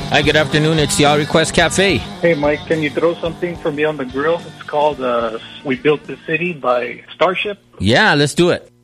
Hi, good afternoon. It's the All Request Cafe. Hey, Mike, can you throw something for me on the grill? It's called We Built the City by Starship. Yeah, let's do it.